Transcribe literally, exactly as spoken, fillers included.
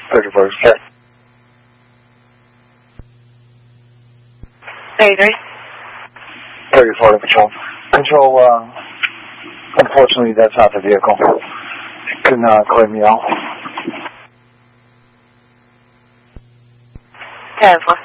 thirty-four. Yes. thirty-three. thirty-four to Control. Control, uh, unfortunately, that's not the vehicle. It could not clear me out. ten four.